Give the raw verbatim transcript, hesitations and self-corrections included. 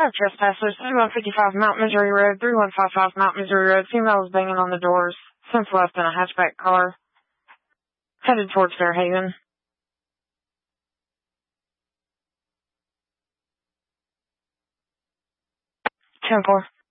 Five trespassers, thirty-one fifty-five Mount Missouri Road, thirty-one fifty-five Mount Missouri Road. Female is banging on the doors. Since left in a hatchback car. Headed towards Fairhaven. ten four.